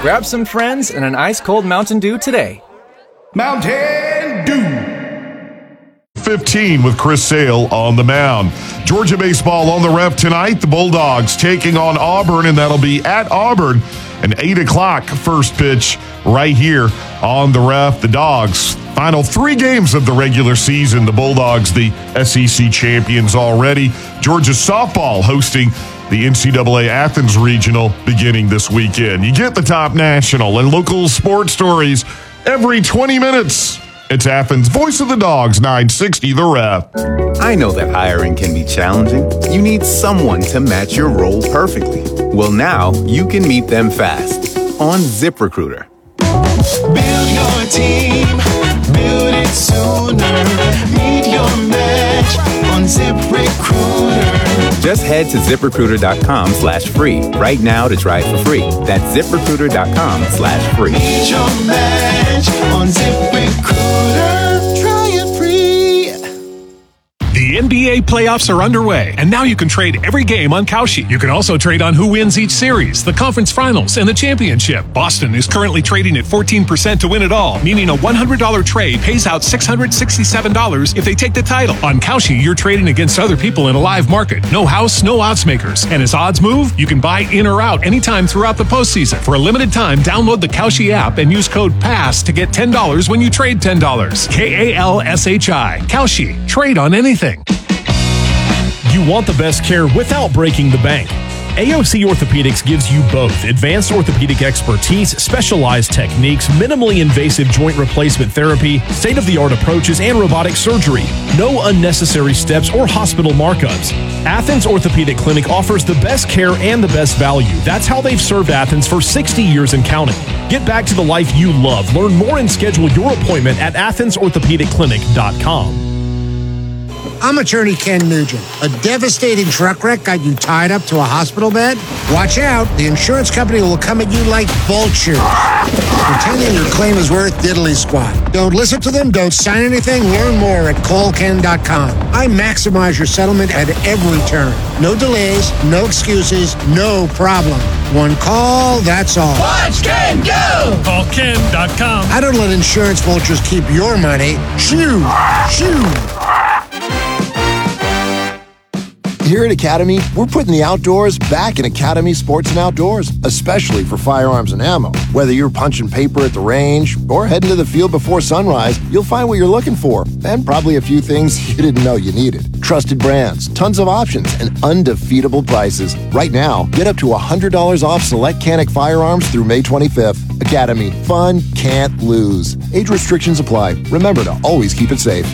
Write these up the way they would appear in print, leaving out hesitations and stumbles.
Grab some friends and an ice-cold Mountain Dew today. Mountain Dew. 15 with Chris Sale on the mound. Georgia baseball on the ref tonight. The Bulldogs taking on Auburn, and that'll be at Auburn. An 8 o'clock first pitch right here on the ref. The Dogs, final 3 games of the regular season. The Bulldogs, the SEC champions already. Georgia softball hosting the NCAA Athens Regional beginning this weekend. You get the top national and local sports stories every 20 minutes. It's Athens' Voice of the Dogs, 960 The Ref. I know that hiring can be challenging. You need someone to match your role perfectly. Well, now you can meet them fast on ZipRecruiter. Build your team, build it sooner. Meet your match on ZipRecruiter. Just head to ZipRecruiter.com/free right now to try it for free. That's ZipRecruiter.com/free. Meet your match on ZipRecruiter. Try it free. The NBA playoffs are underway, and now you can trade every game on Kalshi. You can also trade on who wins each series, the conference finals, and the championship. Boston is currently trading at 14% to win it all, meaning a $100 trade pays out $667 if they take the title. On Kalshi, you're trading against other people in a live market. No house, no odds makers. And as odds move, you can buy in or out anytime throughout the postseason. For a limited time, download the Kalshi app and use code PASS to get $10 when you trade $10. KALSHI. Kalshi. Trade on anything. You want the best care without breaking the bank. AOC Orthopedics gives you both advanced orthopedic expertise, specialized techniques, minimally invasive joint replacement therapy, state-of-the-art approaches, and robotic surgery. No unnecessary steps or hospital markups. Athens Orthopedic Clinic offers the best care and the best value. That's how they've served Athens for 60 years and counting. Get back to the life you love. Learn more and schedule your appointment at AthensOrthopedicClinic.com. I'm attorney Ken Nugent. A devastating truck wreck got you tied up to a hospital bed? Watch out. The insurance company will come at you like vultures, pretending your claim is worth diddly squat. Don't listen to them. Don't sign anything. Learn more at callken.com. I maximize your settlement at every turn. No delays, no excuses, no problem. One call, that's all. Watch Ken go! Callken.com. I don't let insurance vultures keep your money. Shoo! Shoo! Here at Academy, we're putting the outdoors back in Academy Sports and Outdoors, especially for firearms and ammo. Whether you're punching paper at the range or heading to the field before sunrise, you'll find what you're looking for, and probably a few things you didn't know you needed. Trusted brands, tons of options, and undefeatable prices. Right now, get up to $100 off select Canik firearms through May 25th. Academy, fun can't lose. Age restrictions apply. Remember to always keep it safe.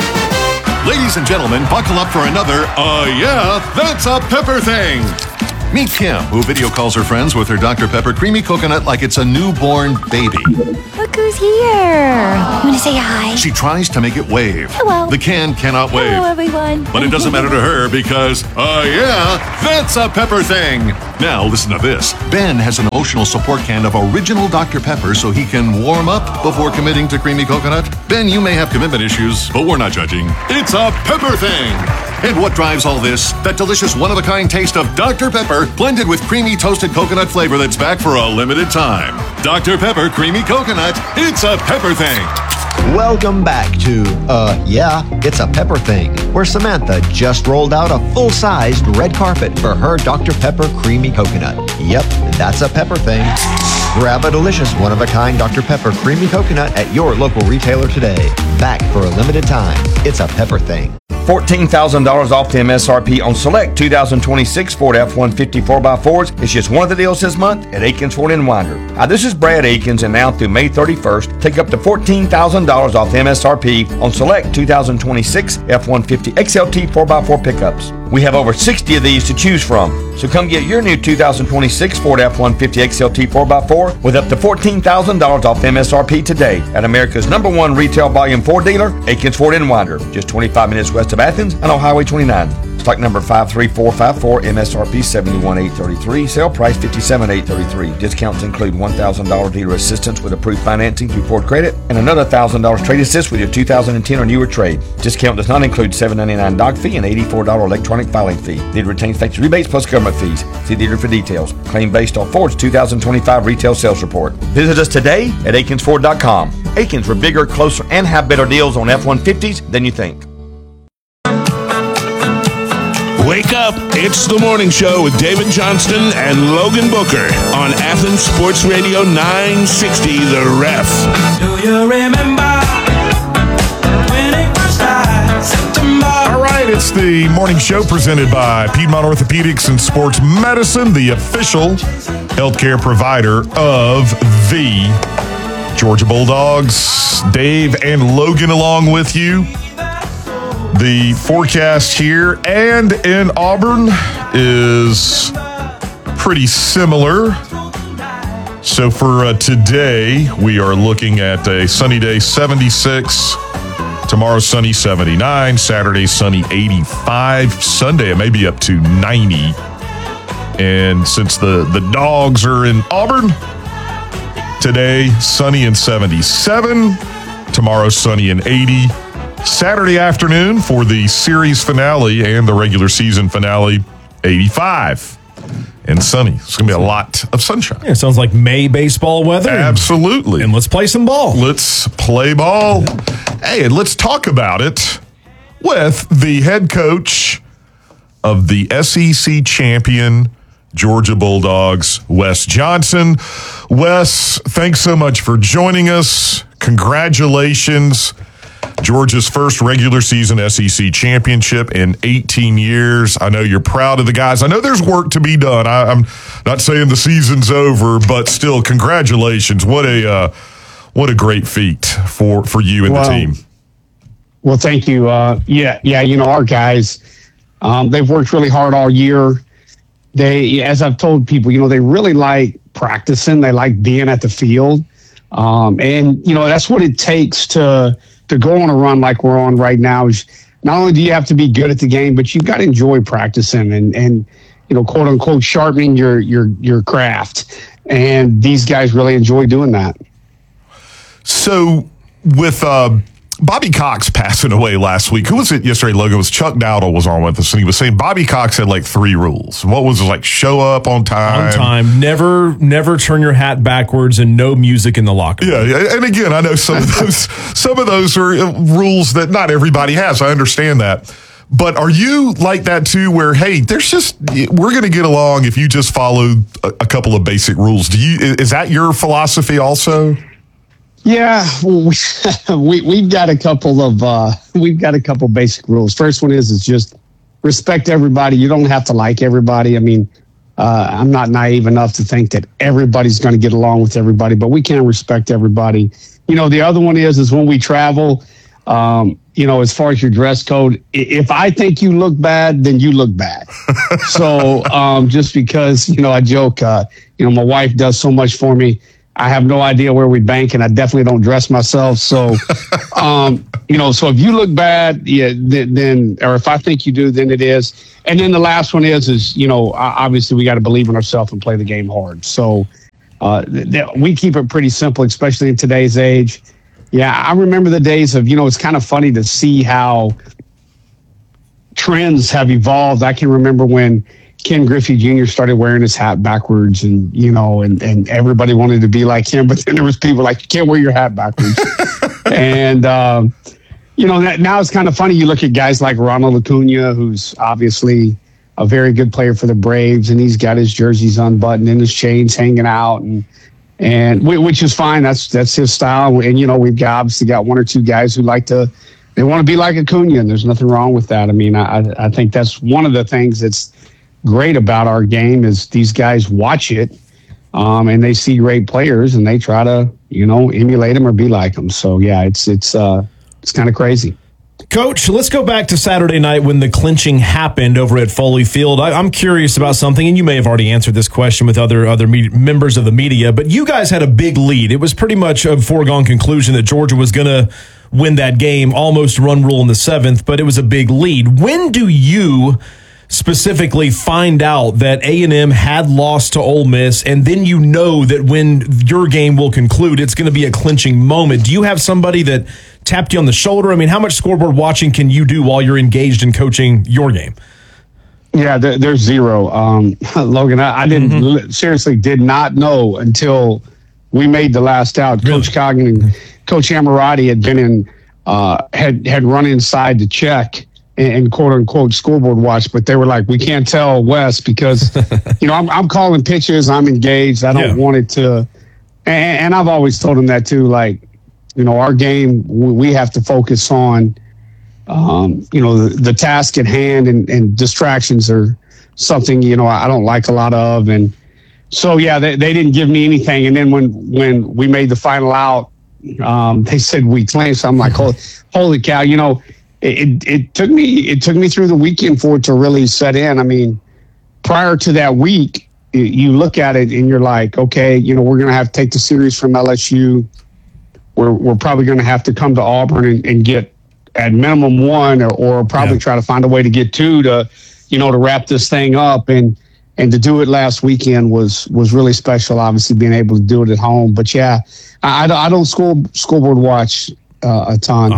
Ladies and gentlemen, buckle up for another, yeah, that's a pepper thing. Meet Kim, who video calls her friends with her Dr. Pepper Creamy Coconut like it's a newborn baby. Look who's here. You want to say hi? She tries to make it wave. Hello. The can cannot wave. Hello, everyone. But it doesn't matter to her because, yeah, that's a pepper thing. Now, listen to this. Ben has an emotional support can of original Dr. Pepper so he can warm up before committing to Creamy Coconut. Ben, you may have commitment issues, but we're not judging. It's a pepper thing. And what drives all this? That delicious one-of-a-kind taste of Dr. Pepper blended with creamy toasted coconut flavor that's back for a limited time. Dr. Pepper Creamy Coconut. It's a pepper thing. Welcome back to, yeah, it's a pepper thing, where Samantha just rolled out a full-sized red carpet for her Dr. Pepper Creamy Coconut. Yep, that's a pepper thing. Grab a delicious one-of-a-kind Dr. Pepper Creamy Coconut at your local retailer today. Back for a limited time. It's a pepper thing. $14,000 off the MSRP on select 2026 Ford F-150 4x4s. It's just one of the deals this month at Akins Ford in Winder. Now, this is Brad Akins, and now through May 31st, take up to $14,000 off the MSRP on select 2026 F-150 XLT 4x4 pickups. We have over 60 of these to choose from. So come get your new 2026 Ford F-150 XLT 4x4 with up to $14,000 off the MSRP today at America's #1 retail volume Ford dealer, Akins Ford in Winder, just 25 minutes west of Athens and on Highway 29. Stock number 53454, MSRP $71,833, sale price $57,833. Discounts include $1,000 dealer assistance with approved financing through Ford Credit and another $1,000 trade assist with your 2010 or newer trade. Discount does not include $7.99 doc fee and $84 electronic filing fee. Dealer retains factory rebates plus government fees. See dealer for details. Claim based on Ford's 2025 retail sales report. Visit us today at AkinsFord.com. Akins, we're bigger, closer, and have better deals on F-150s than you think. Wake up. It's the morning show with David Johnston and Logan Booker on Athens Sports Radio 960, The Ref. Do you remember when it first started? September. All right, it's the morning show presented by Piedmont Orthopedics and Sports Medicine, the official healthcare provider of the Georgia Bulldogs. Dave and Logan along with you. The forecast here and in Auburn is pretty similar. So for today, we are looking at a sunny day, 76. Tomorrow, sunny, 79. Saturday, sunny, 85. Sunday, it may be up to 90. And since the Dogs are in Auburn, today, sunny and 77. Tomorrow, sunny and 80. Saturday afternoon for the series finale and the regular season finale, 85 and sunny. It's going to be a lot of sunshine. Yeah, it sounds like May baseball weather. Absolutely. And let's play some ball. Let's play ball. Hey, and let's talk about it with the head coach of the SEC champion Georgia Bulldogs, Wes Johnson. Wes, thanks so much for joining us. Congratulations. Georgia's first regular season SEC championship in 18 years. I know you're proud of the guys. I know there's work to be done. I'm not saying the season's over, but still, congratulations. What a great feat for you and the team. Well, thank you. Our guys, they've worked really hard all year. They, as I've told people, they really like practicing. They like being at the field. And that's what it takes to go on a run like we're on right now. Is not only do you have to be good at the game, but you've got to enjoy practicing and quote unquote sharpening your craft. And these guys really enjoy doing that. So with Bobby Cox passing away last week, who was it yesterday, Logan? It was Chuck Dowdle was on with us, and he was saying Bobby Cox had like 3 rules. What was it, like show up on time? On time. Never turn your hat backwards, and no music in the locker room. Yeah, and again, I know some of those are rules that not everybody has. I understand that. But are you like that too, where, hey, we're going to get along if you just follow a couple of basic rules? Is that your philosophy also? Yeah, we've got a couple basic rules. First one is just respect everybody. You don't have to like everybody. I mean, I'm not naive enough to think that everybody's going to get along with everybody, but we can respect everybody. The other one is when we travel, as far as your dress code, if I think you look bad, then you look bad. So just because, I joke, my wife does so much for me. I have no idea where we bank, and I definitely don't dress myself. So, so if you look bad, then, or if I think you do, then it is. And then the last one is obviously we got to believe in ourselves and play the game hard. So, we keep it pretty simple, especially in today's age. Yeah, I remember the days of, it's kind of funny to see how trends have evolved. I can remember when Ken Griffey Jr. started wearing his hat backwards and everybody wanted to be like him. But then there was people like, you can't wear your hat backwards. And, now it's kind of funny. You look at guys like Ronald Acuna, who's obviously a very good player for the Braves, and he's got his jerseys unbuttoned and his chains hanging out and which is fine. That's his style. And, we've obviously got 1 or 2 guys who they want to be like Acuna, and there's nothing wrong with that. I mean, I think that's one of the things that's great about our game is these guys watch it and they see great players and they try to emulate them or be like them. So yeah, it's kind of crazy. Coach, let's go back to Saturday night when the clinching happened over at Foley Field. I'm curious about something, and you may have already answered this question with other members of the media, but you guys had a big lead. It was pretty much a foregone conclusion that Georgia was going to win that game, almost run rule in the 7th, but it was a big lead. When do you specifically find out that A&M had lost to Ole Miss, and then you know that when your game will conclude, it's going to be a clinching moment? Do you have somebody that tapped you on the shoulder? I mean, how much scoreboard watching can you do while you're engaged in coaching your game? Yeah, there's zero. Logan, I didn't seriously did not know until we made the last out. Really? Coach Coggan and Coach Amorati had been in, had run inside to check and quote unquote scoreboard watch, but they were like, we can't tell Wes because, I'm calling pitches. I'm engaged. I don't want it to. And I've always told him that too. Like, our game, we have to focus on, the task at hand, and distractions are something, I don't like a lot of. And so, they didn't give me anything. And then when we made the final out, they said we clinched. So I'm like, holy cow, it took me through the weekend for it to really set in. I mean, prior to that week, you look at it and you're like, okay, we're going to have to take the series from LSU. We're probably going to have to come to Auburn and get at minimum one, or probably try to find a way to get two to wrap this thing up. And to do it last weekend was really special. Obviously, being able to do it at home. But I don't scoreboard watch a ton.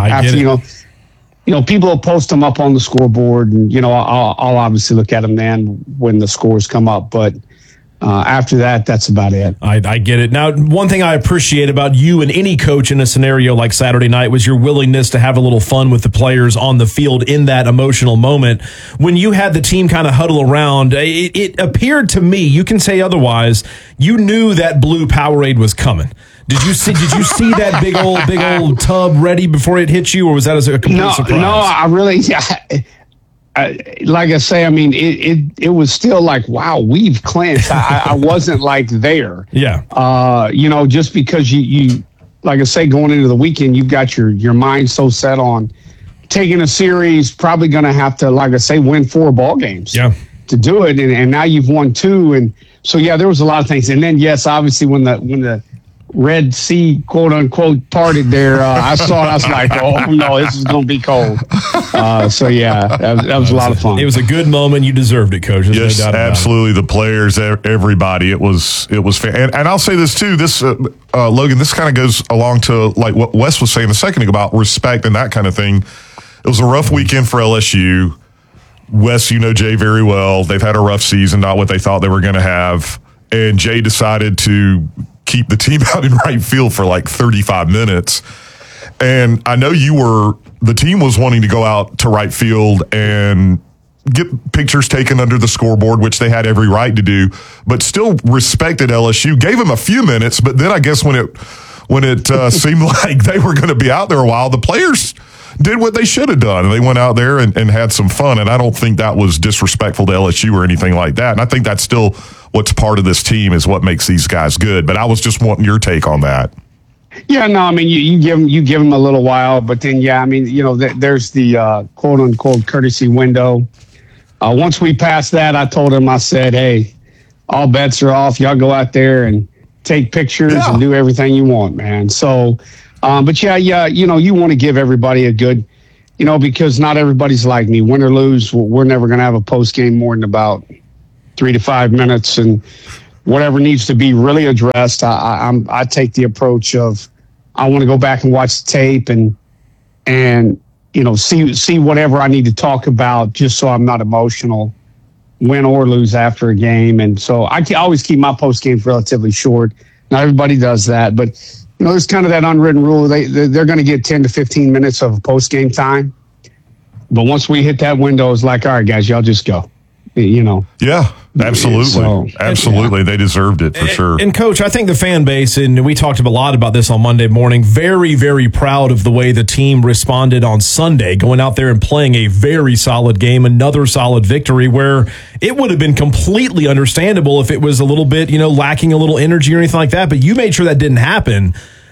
People will post them up on the scoreboard, and I'll obviously look at them then when the scores come up. But after that, that's about it. I get it. Now, one thing I appreciate about you and any coach in a scenario like Saturday night was your willingness to have a little fun with the players on the field in that emotional moment. When you had the team kind of huddle around, it appeared to me, you can say otherwise, you knew that blue Powerade was coming. Did you see that big old tub ready before it hit you, or was that as a complete surprise? No, I really, like I say, I mean, it was still like, wow, we've clinched. I wasn't like there. Yeah. Just because you like I say, going into the weekend, you've got your mind so set on taking a series, probably going to have to, like I say, win 4 ball games to do it. And now you've won 2. And so, there was a lot of things. And then, yes, obviously when the Red Sea, quote unquote, parted there, I saw it. I was like, oh no, this is going to be cold. That was a lot of fun. It was a good moment. You deserved it, Coach. There's yes, no doubt absolutely. The players, everybody. It was fair. And I'll say this too. This Logan, this kind of goes along to like what Wes was saying a second ago about respect and that kind of thing. It was a rough weekend for LSU. Wes, Jay very well. They've had a rough season, not what they thought they were going to have. And Jay decided to keep the team out in right field for like 35 minutes. And I know the team was wanting to go out to right field and get pictures taken under the scoreboard, which they had every right to do, but still respected LSU, gave them a few minutes. But then I guess when it seemed like they were going to be out there a while, the players did what they should have done. They went out there and had some fun. And I don't think that was disrespectful to LSU or anything like that. And I think that's still what's part of this team is what makes these guys good. But I was just wanting your take on that. Yeah, no, I mean, you give them a little while, but then, there's the quote unquote courtesy window. Once we passed that, I told him, I said, hey, all bets are off. Y'all go out there and take pictures and do everything you want, man. So, but you want to give everybody a good, because not everybody's like me. Win or lose, we're never going to have a post game more than about 3 to 5 minutes, and whatever needs to be really addressed, I take the approach of I want to go back and watch the tape and see whatever I need to talk about, just so I'm not emotional, win or lose after a game. And so I always keep my post games relatively short. Not everybody does that, but there's kind of that unwritten rule. They're going to get 10 to 15 minutes of post game time, but once we hit that window, it's like, all right, guys, y'all just go. Yeah, absolutely. Absolutely. They deserved it for sure. And Coach, I think the fan base, and we talked a lot about this on Monday morning, very, very proud of the way the team responded on Sunday, going out there and playing a very solid game, another solid victory where it would have been completely understandable if it was a little bit, lacking a little energy or anything like that. But you made sure that didn't happen.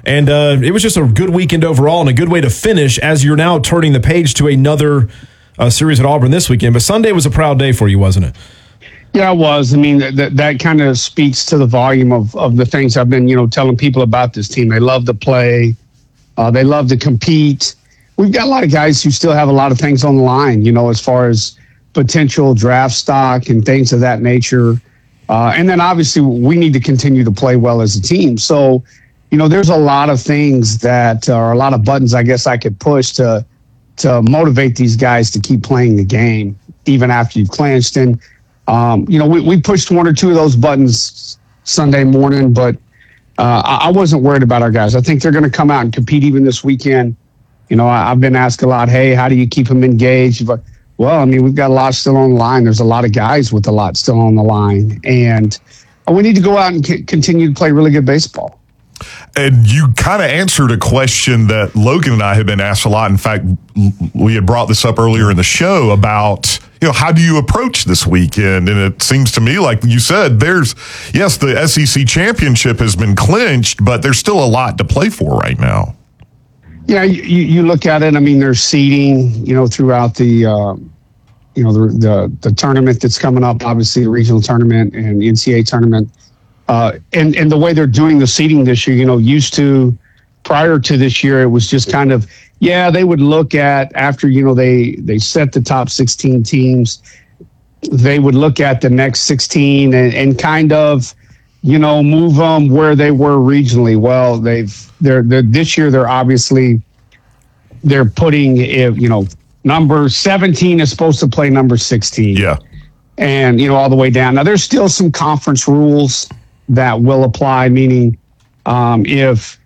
And it was just a good weekend overall and a good way to finish as you're now turning the page to another series at Auburn this weekend. But Sunday was a proud day for you, wasn't it? Yeah, it was. I mean, that kind of speaks to the volume of the things I've been, telling people about this team. They love to play. They love to compete. We've got a lot of guys who still have a lot of things on the line, as far as potential draft stock and things of that nature. And then obviously we need to continue to play well as a team. So, there's a lot of things that are a lot of buttons I guess I could push to motivate these guys to keep playing the game even after you've clinched. And, we pushed one or two of those buttons Sunday morning, but I wasn't worried about our guys. I think they're going to come out and compete even this weekend. I've been asked a lot, hey, how do you keep them engaged? But, well, I mean, we've got a lot still on the line. There's a lot of guys with a lot still on the line. And we need to go out and continue to play really good baseball. And you kind of answered a question that Logan and I have been asked a lot. In fact, we had brought this up earlier in the show about, how do you approach this weekend? And it seems to me, like you said, yes, the SEC championship has been clinched, but there's still a lot to play for right now. Yeah, you look at it. I mean, there's seeding, throughout the, the tournament that's coming up, obviously the regional tournament and the NCAA tournament. And the way they're doing the seeding this year, used to prior to this year, it was just kind of, they would look at after, they set the top 16 teams, they would look at the next 16 and kind of, move them where they were regionally. Well, they're this year, they're putting, number 17 is supposed to play number 16. Yeah. And, all the way down. Now, there's still some conference rules that will apply, meaning if,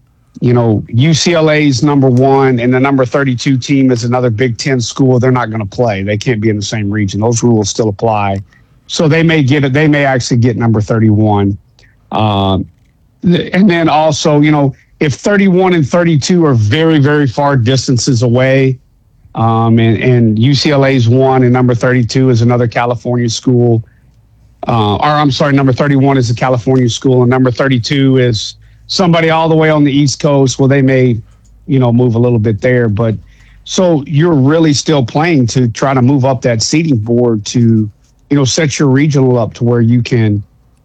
UCLA's number 1 and the number 32 team is another Big Ten school, they're not going to play. They can't be in the same region. Those rules still apply. So they may get it. They may actually get number 31. And then also, if 31 and 32 are very, very far distances away, and UCLA's 1 and number 32 is another California school, number 31 is a California school and number 32 is somebody all the way on the East Coast. Well, they may, move a little bit there, but so you're really still playing to try to move up that seeding board to, set your regional up to where you can,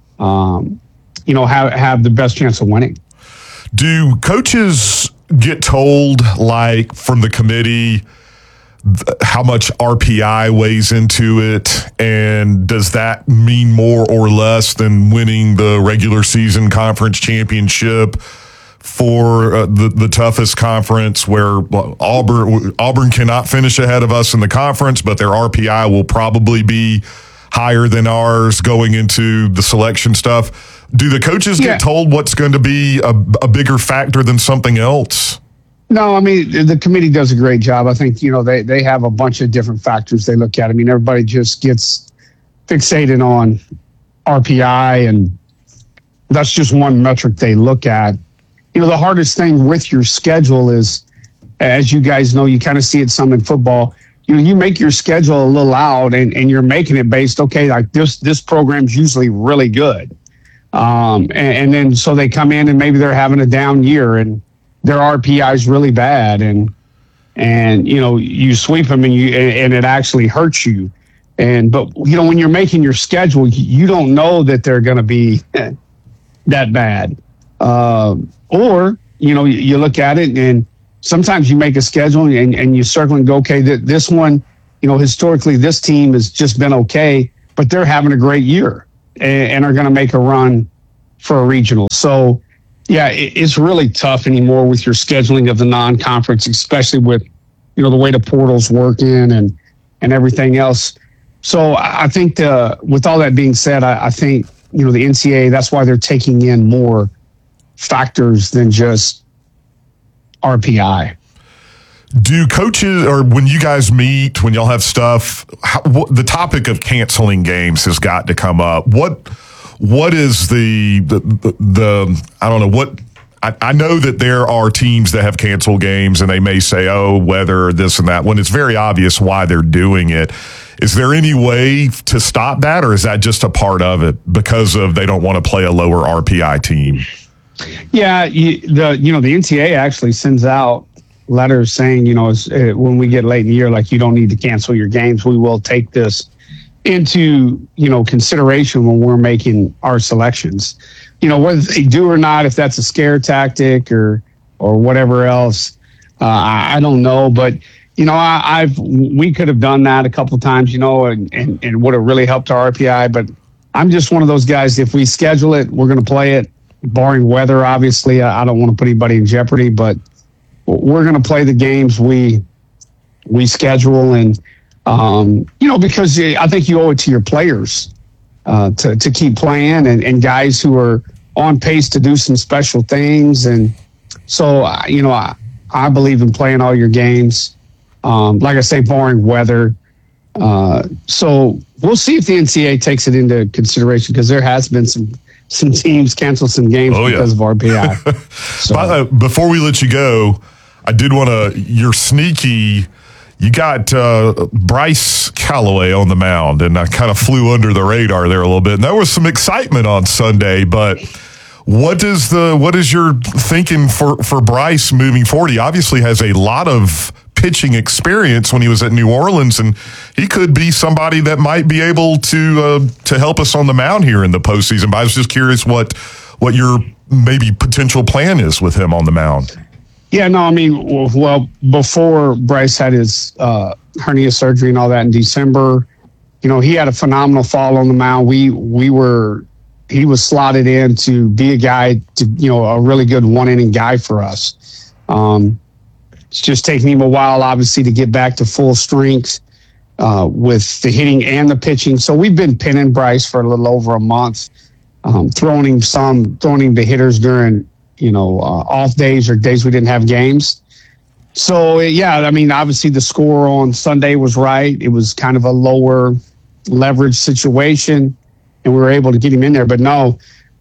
have the best chance of winning. Do coaches get told, like, from the committee how much RPI weighs into it? And does that mean more or less than winning the regular season conference championship for the toughest conference, where Auburn cannot finish ahead of us in the conference, but their RPI will probably be higher than ours going into the selection stuff? Do the coaches get told what's going to be a bigger factor than something else? No, I mean, the committee does a great job. I think, they have a bunch of different factors they look at. I mean, everybody just gets fixated on RPI, and that's just one metric they look at. The hardest thing with your schedule is, as you guys know, you kind of see it some in football, you make your schedule a little out and you're making it based, okay, like this program's usually really good. And then so they come in and maybe they're having a down year and their RPI is really bad, and you sweep them and it actually hurts you. But when you're making your schedule, you don't know that they're going to be that bad. Or you look at it and sometimes you make a schedule and you circle and go, okay, this one, historically this team has just been okay, but they're having a great year and are going to make a run for a regional. So, yeah, it's really tough anymore with your scheduling of the non-conference, especially with, the way the portal's working and everything else. So I think with all that being said, I think, the NCAA, that's why they're taking in more factors than just RPI. Do coaches, or when you guys meet, when y'all have stuff, the topic of canceling games has got to come up. What is the I don't know what, I know that there are teams that have canceled games and they may say, weather, this and that, when it's very obvious why they're doing it. Is there any way to stop that, or is that just a part of it because of they don't want to play a lower RPI team? Yeah, the NCAA actually sends out letters saying, when we get late in the year, like, you don't need to cancel your games. We will take this into, consideration when we're making our selections. Whether they do or not, if that's a scare tactic or whatever else, I don't know. But, we could have done that a couple of times, and would have really helped our RPI. But I'm just one of those guys. If we schedule it, we're going to play it, barring weather. Obviously, I don't want to put anybody in jeopardy, but we're going to play the games we schedule. And, because I think you owe it to your players to keep playing and guys who are on pace to do some special things. And so, I believe in playing all your games. Like I say, barring weather. So we'll see if the NCAA takes it into consideration, because there has been some teams cancel some games because of RPI. So. Before we let you go, I did want to, you're sneaky. You got Bryce Callaway on the mound, and I kind of flew under the radar there a little bit. And there was some excitement on Sunday, but what is your thinking for Bryce moving forward? He obviously has a lot of pitching experience when he was at New Orleans, and he could be somebody that might be able to help us on the mound here in the postseason. But I was just curious what your maybe potential plan is with him on the mound. Yeah, no, I mean, well, before Bryce had his hernia surgery and all that in December, he had a phenomenal fall on the mound. He was slotted in to be a guy to, a really good one-inning guy for us. It's just taking him a while, obviously, to get back to full strength with the hitting and the pitching. So we've been pinning Bryce for a little over a month, throwing him the hitters during, off days or days we didn't have games. So, yeah, I mean, obviously the score on Sunday was right. It was kind of a lower leverage situation, and we were able to get him in there. But no,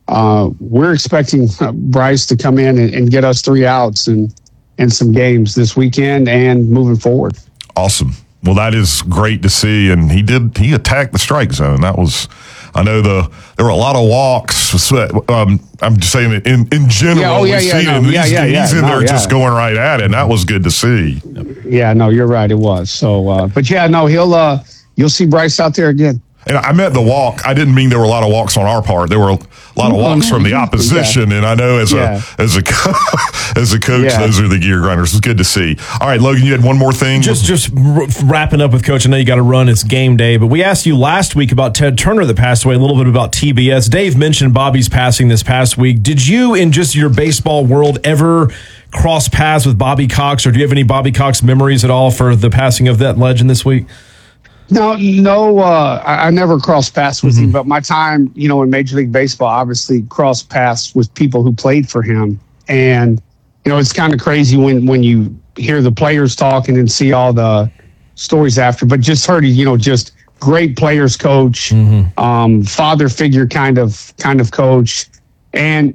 we're expecting Bryce to come in and get us 3 outs and some games this weekend and moving forward. Awesome. Well, that is great to see. And he attacked the strike zone. That was, I know there were a lot of walks. I'm just saying it in general. He's in there just going right at it. And that was good to see. Yeah, no, you're right. It was. So, but yeah, no, you'll see Bryce out there again. And I meant the walk. I didn't mean there were a lot of walks on our part. There were a lot of walks from the opposition. Yeah. And I know as a coach, those are the gear grinders. It's good to see. All right, Logan, you had one more thing. Just wrapping up with Coach. I know you got to run. It's game day. But we asked you last week about Ted Turner that passed away, a little bit about TBS. Dave mentioned Bobby's passing this past week. Did you, in just your baseball world, ever cross paths with Bobby Cox, or do you have any Bobby Cox memories at all for the passing of that legend this week? No, I never crossed paths with him, but my time, in Major League Baseball, obviously crossed paths with people who played for him. And, it's kind of crazy when you hear the players talking and see all the stories after, but just heard, just great players coach, father figure kind of coach. And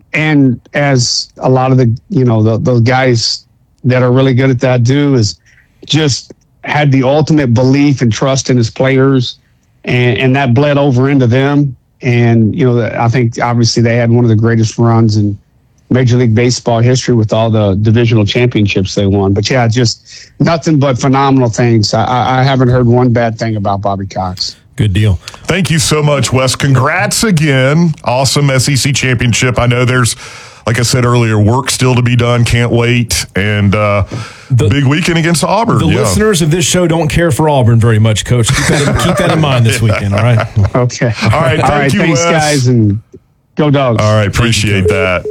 as a lot of the guys that are really good at that do, is just had the ultimate belief and trust in his players, and that bled over into them. And, I think obviously they had one of the greatest runs in Major League Baseball history with all the divisional championships they won. But yeah, just nothing but phenomenal things. I haven't heard one bad thing about Bobby Cox. Good deal. Thank you so much, Wes. Congrats again. Awesome SEC championship. I know there's, like I said earlier, work still to be done. Can't wait. And big weekend against Auburn. The listeners of this show don't care for Auburn very much, Coach. Keep that in mind this weekend, all right? Okay. All right, thank you, thanks, Wes. guys, and go Dogs. All right, appreciate that.